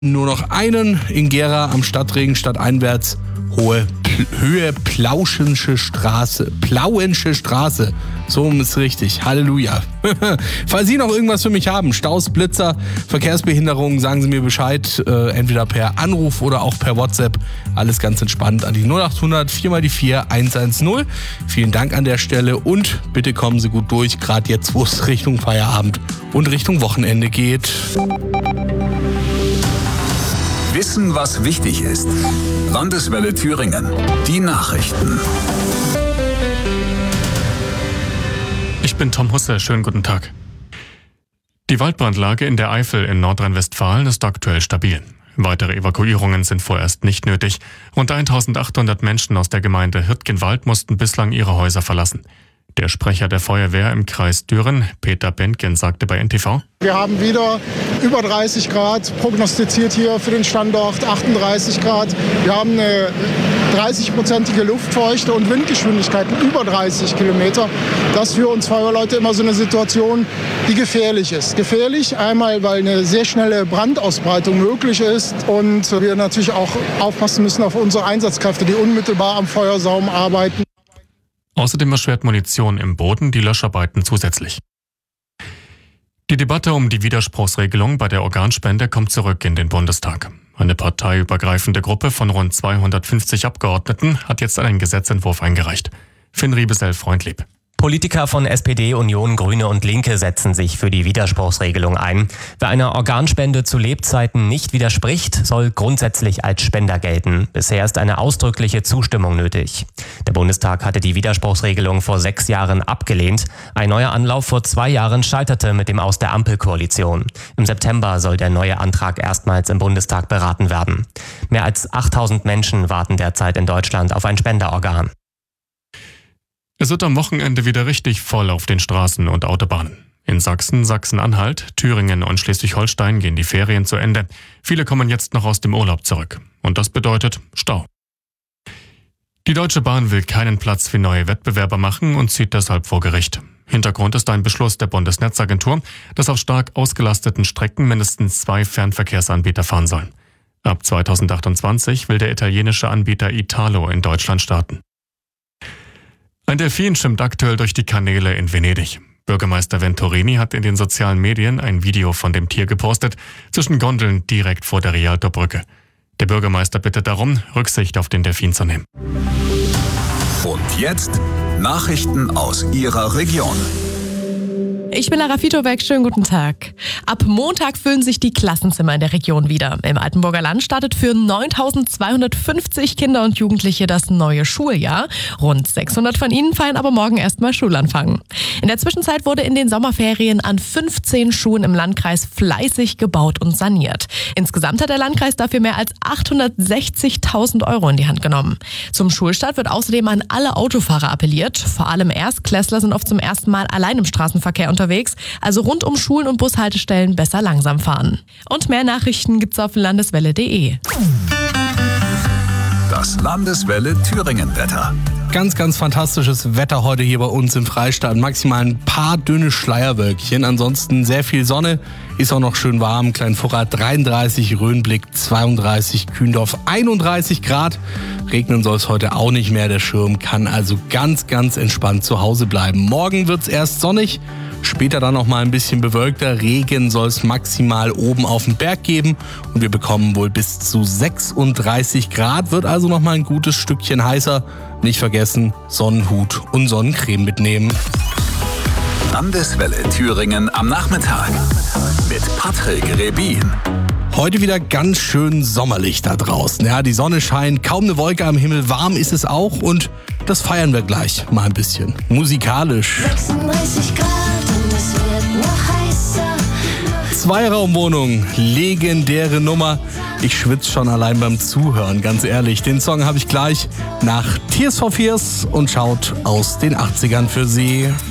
Nur noch einen in Gera am Stadtring stadteinwärts. Höhe Plauschensche Straße. Plauensche Straße. So ist richtig. Halleluja. Falls Sie noch irgendwas für mich haben, Staus, Blitzer, Verkehrsbehinderungen, sagen Sie mir Bescheid. Entweder per Anruf oder auch per WhatsApp. Alles ganz entspannt an die 0800 4x4 110. Vielen Dank an der Stelle und bitte kommen Sie gut durch, gerade jetzt, wo es Richtung Feierabend und Richtung Wochenende geht. Wissen, was wichtig ist. Landeswelle Thüringen. Die Nachrichten. Ich bin Tom Husse. Schönen guten Tag. Die Waldbrandlage in der Eifel in Nordrhein-Westfalen ist aktuell stabil. Weitere Evakuierungen sind vorerst nicht nötig. Rund 1800 Menschen aus der Gemeinde Hürtgenwald mussten bislang ihre Häuser verlassen. Der Sprecher der Feuerwehr im Kreis Düren, Peter Bentgen, sagte bei NTV: Wir haben wieder über 30 Grad prognostiziert hier für den Standort, 38 Grad. Wir haben eine 30-prozentige Luftfeuchte und Windgeschwindigkeiten über 30 Kilometer. Das ist für uns Feuerwehrleute immer so eine Situation, die gefährlich ist. Gefährlich einmal, weil eine sehr schnelle Brandausbreitung möglich ist und wir natürlich auch aufpassen müssen auf unsere Einsatzkräfte, die unmittelbar am Feuersaum arbeiten. Außerdem erschwert Munition im Boden die Löscharbeiten zusätzlich. Die Debatte um die Widerspruchsregelung bei der Organspende kommt zurück in den Bundestag. Eine parteiübergreifende Gruppe von rund 250 Abgeordneten hat jetzt einen Gesetzentwurf eingereicht. Finn Riebesell-Freundlieb. Politiker von SPD, Union, Grüne und Linke setzen sich für die Widerspruchsregelung ein. Wer einer Organspende zu Lebzeiten nicht widerspricht, soll grundsätzlich als Spender gelten. Bisher ist eine ausdrückliche Zustimmung nötig. Der Bundestag hatte die Widerspruchsregelung vor 6 Jahren abgelehnt. Ein neuer Anlauf vor 2 Jahren scheiterte mit dem Aus der Ampelkoalition. Im September soll der neue Antrag erstmals im Bundestag beraten werden. Mehr als 8000 Menschen warten derzeit in Deutschland auf ein Spenderorgan. Es wird am Wochenende wieder richtig voll auf den Straßen und Autobahnen. In Sachsen, Sachsen-Anhalt, Thüringen und Schleswig-Holstein gehen die Ferien zu Ende. Viele kommen jetzt noch aus dem Urlaub zurück. Und das bedeutet Stau. Die Deutsche Bahn will keinen Platz für neue Wettbewerber machen und zieht deshalb vor Gericht. Hintergrund ist ein Beschluss der Bundesnetzagentur, dass auf stark ausgelasteten Strecken mindestens 2 Fernverkehrsanbieter fahren sollen. Ab 2028 will der italienische Anbieter Italo in Deutschland starten. Ein Delfin schwimmt aktuell durch die Kanäle in Venedig. Bürgermeister Venturini hat in den sozialen Medien ein Video von dem Tier gepostet, zwischen Gondeln direkt vor der Rialto-Brücke. Der Bürgermeister bittet darum, Rücksicht auf den Delfin zu nehmen. Und jetzt Nachrichten aus Ihrer Region. Ich bin Lara Fitobeck, schönen guten Tag. Ab Montag füllen sich die Klassenzimmer in der Region wieder. Im Altenburger Land startet für 9.250 Kinder und Jugendliche das neue Schuljahr. Rund 600 von ihnen feiern aber morgen erstmal Schulanfang. In der Zwischenzeit wurde in den Sommerferien an 15 Schulen im Landkreis fleißig gebaut und saniert. Insgesamt hat der Landkreis dafür mehr als 860.000 Euro in die Hand genommen. Zum Schulstart wird außerdem an alle Autofahrer appelliert. Vor allem Erstklässler sind oft zum ersten Mal allein im Straßenverkehr unterwegs. Also rund um Schulen und Bushaltestellen besser langsam fahren. Und mehr Nachrichten gibt's auf landeswelle.de. Das Landeswelle Thüringen-Wetter. Ganz, ganz fantastisches Wetter heute hier bei uns im Freistaat. Maximal ein paar dünne Schleierwölkchen. Ansonsten sehr viel Sonne. Ist auch noch schön warm. Kleinvorrat 33, Röhnblick 32, Kühndorf 31 Grad. Regnen soll es heute auch nicht mehr. Der Schirm kann also ganz, ganz entspannt zu Hause bleiben. Morgen wird's erst sonnig. Später dann noch mal ein bisschen bewölkter. Regen soll es maximal oben auf dem Berg geben. Und wir bekommen wohl bis zu 36 Grad. Wird also noch mal ein gutes Stückchen heißer. Nicht vergessen, Sonnenhut und Sonnencreme mitnehmen. Landeswelle Thüringen am Nachmittag mit Patrick Rebin. Heute wieder ganz schön sommerlich da draußen. Ja, die Sonne scheint, kaum eine Wolke am Himmel, warm ist es auch und das feiern wir gleich mal ein bisschen. Musikalisch. 36 Grad und es wird noch heißer. Zweiraumwohnung, legendäre Nummer. Ich schwitze schon allein beim Zuhören, ganz ehrlich. Den Song habe ich gleich nach Tears for Fears und schaut aus den 80ern für Sie.